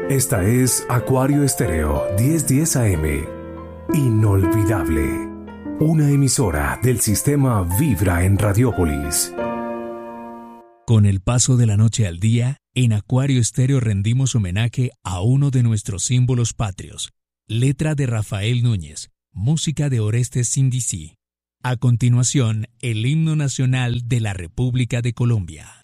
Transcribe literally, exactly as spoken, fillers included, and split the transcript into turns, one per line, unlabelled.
Esta es Acuario Estéreo diez diez A M. Inolvidable. Una emisora del sistema Vibra en Radiópolis.
Con el paso de la noche al día, en Acuario Estéreo rendimos homenaje a uno de nuestros símbolos patrios. Letra de Rafael Núñez, música de Orestes Sindicí. A continuación, el himno nacional de la República de Colombia.